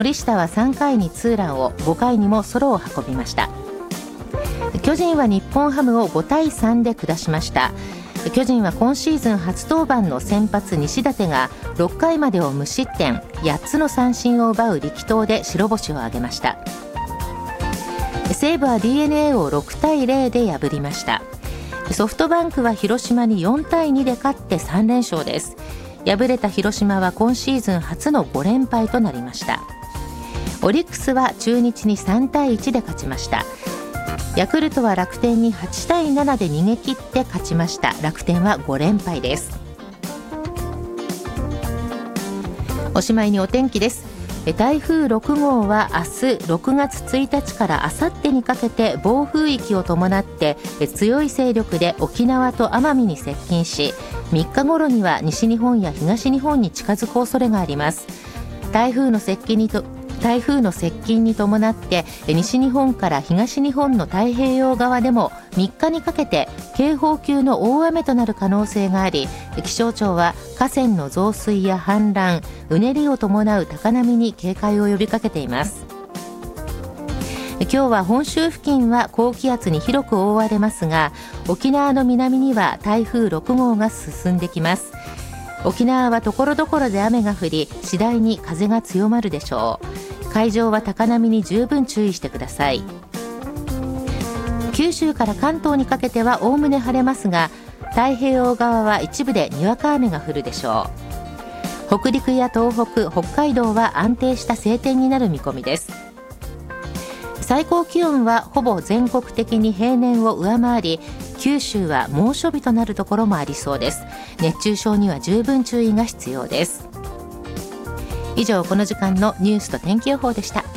森下は3回にツーランを、5回にもソロを運びました。巨人は日本ハムを5対3で下しました。巨人は今シーズン初登板の先発西舘が6回までを無失点、8つの三振を奪う力投で白星を挙げました。西武は DNA を6対0で破りました。ソフトバンクは広島に4対2で勝って3連勝です。敗れた広島は今シーズン初の5連敗となりました。オリックスは中日に3対1で勝ちました。ヤクルトは楽天に8対7で逃げ切って勝ちました。楽天は5連敗です。おしまいにお天気です。台風6号は明日6月1日からあさってにかけて暴風域を伴って強い勢力で沖縄と奄美に接近し、3日頃には西日本や東日本に近づく恐れがあります。台風の接近に伴って西日本から東日本の太平洋側でも3日にかけて警報級の大雨となる可能性があり、気象庁は河川の増水や氾濫、うねりを伴う高波に警戒を呼びかけています。今日は本州付近は高気圧に広く覆われますが、沖縄の南には台風6号が進んできます。沖縄はところどころで雨が降り、次第に風が強まるでしょう。海上は高波に十分注意してください。九州から関東にかけてはおおむね晴れますが、太平洋側は一部でにわか雨が降るでしょう。北陸や東北、北海道は安定した晴天になる見込みです。最高気温はほぼ全国的に平年を上回り、九州は猛暑日となるところもありそうです。熱中症には十分注意が必要です。以上、この時間のニュースと天気予報でした。